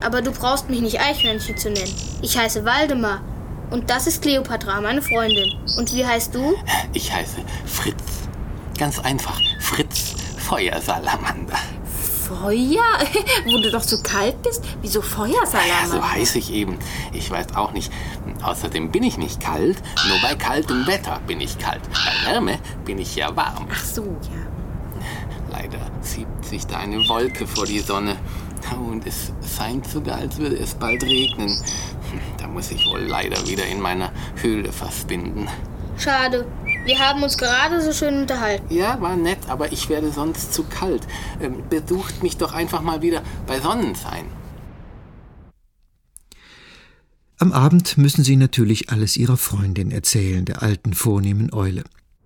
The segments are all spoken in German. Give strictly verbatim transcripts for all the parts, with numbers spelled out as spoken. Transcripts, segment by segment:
Aber du brauchst mich nicht Eichhörnchen zu nennen. Ich heiße Waldemar. Und das ist Kleopatra, meine Freundin. Und wie heißt du? Ich heiße Fritz. Ganz einfach, Fritz Feuersalamander. Feuer? Wo du doch so kalt bist? Wieso Feuersalamander? Ja, so heiße ich eben. Ich weiß auch nicht. Außerdem bin ich nicht kalt. Nur bei kaltem Wetter bin ich kalt. Bei Wärme bin ich ja warm. Ach so, ja. Leider schiebt sich da eine Wolke vor die Sonne. Und es scheint sogar, als würde es bald regnen. Da muss ich wohl leider wieder in meiner Höhle verschwinden. Schade. Wir haben uns gerade so schön unterhalten. Ja, war nett, aber ich werde sonst zu kalt. Ähm, besucht mich doch einfach mal wieder bei Sonnenschein. Am Abend müssen sie natürlich alles ihrer Freundin erzählen, der alten, vornehmen Eule.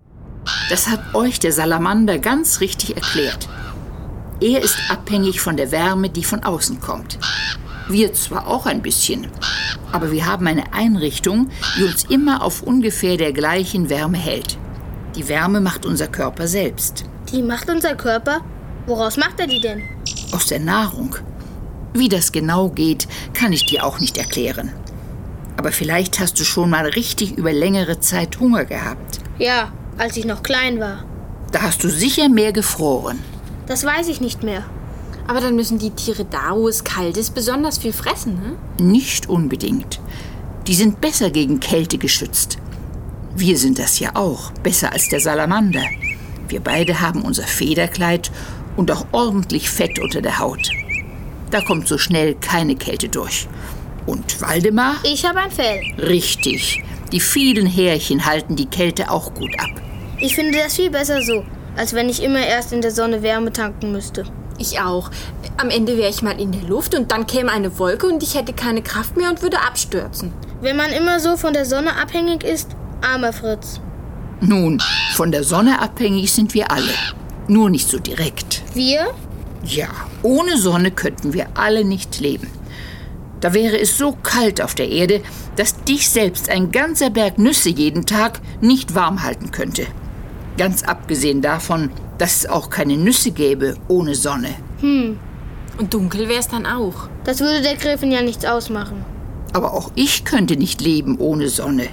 Das hat euch der Salamander ganz richtig erklärt. Er ist abhängig von der Wärme, die von außen kommt. Wir zwar auch ein bisschen, aber wir haben eine Einrichtung, die uns immer auf ungefähr der gleichen Wärme hält. Die Wärme macht unser Körper selbst. Die macht unser Körper? Woraus macht er die denn? Aus der Nahrung. Wie das genau geht, kann ich dir auch nicht erklären. Aber vielleicht hast du schon mal richtig über längere Zeit Hunger gehabt. Ja, als ich noch klein war. Da hast du sicher mehr gefroren. Das weiß ich nicht mehr. Aber dann müssen die Tiere da, wo es kalt ist, besonders viel fressen, ne? Nicht unbedingt. Die sind besser gegen Kälte geschützt. Wir sind das ja auch, besser als der Salamander. Wir beide haben unser Federkleid und auch ordentlich Fett unter der Haut. Da kommt so schnell keine Kälte durch. Und Waldemar? Ich habe ein Fell. Richtig. Die vielen Härchen halten die Kälte auch gut ab. Ich finde das viel besser so, als wenn ich immer erst in der Sonne Wärme tanken müsste. Ich auch. Am Ende wäre ich mal in der Luft und dann käme eine Wolke und ich hätte keine Kraft mehr und würde abstürzen. Wenn man immer so von der Sonne abhängig ist, armer Fritz. Nun, von der Sonne abhängig sind wir alle. Nur nicht so direkt. Wir? Ja, ohne Sonne könnten wir alle nicht leben. Da wäre es so kalt auf der Erde, dass dich selbst ein ganzer Berg Nüsse jeden Tag nicht warm halten könnte. Ganz abgesehen davon, dass es auch keine Nüsse gäbe ohne Sonne. Hm. Und dunkel wäre es dann auch. Das würde der Gräfin ja nichts ausmachen. Aber auch ich könnte nicht leben ohne Sonne.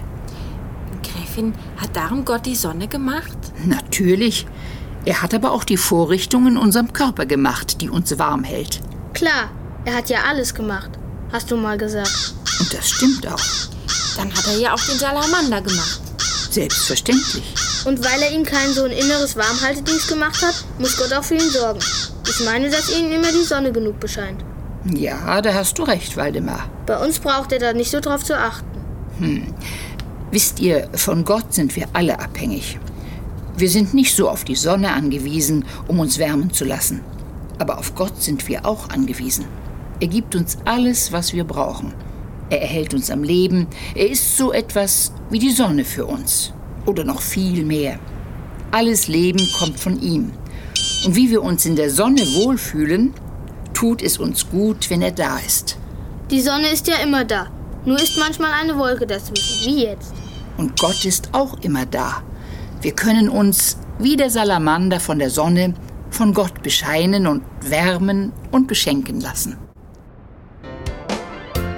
Gräfin, hat darum Gott die Sonne gemacht? Natürlich. Er hat aber auch die Vorrichtung in unserem Körper gemacht, die uns warm hält. Klar, er hat ja alles gemacht, hast du mal gesagt. Und das stimmt auch. Dann hat er ja auch den Salamander gemacht. Selbstverständlich. Und weil er ihm kein so ein inneres Warmhaltedings gemacht hat, muss Gott auch für ihn sorgen. Ich meine, dass ihnen immer die Sonne genug bescheint. Ja, da hast du recht, Waldemar. Bei uns braucht er da nicht so drauf zu achten. Hm. Wisst ihr, von Gott sind wir alle abhängig. Wir sind nicht so auf die Sonne angewiesen, um uns wärmen zu lassen. Aber auf Gott sind wir auch angewiesen. Er gibt uns alles, was wir brauchen. Er erhält uns am Leben. Er ist so etwas wie die Sonne für uns. Oder noch viel mehr. Alles Leben kommt von ihm. Und wie wir uns in der Sonne wohlfühlen, tut es uns gut, wenn er da ist. Die Sonne ist ja immer da. Nur ist manchmal eine Wolke dazwischen, wie jetzt. Und Gott ist auch immer da. Wir können uns, wie der Salamander von der Sonne, von Gott bescheinen und wärmen und beschenken lassen.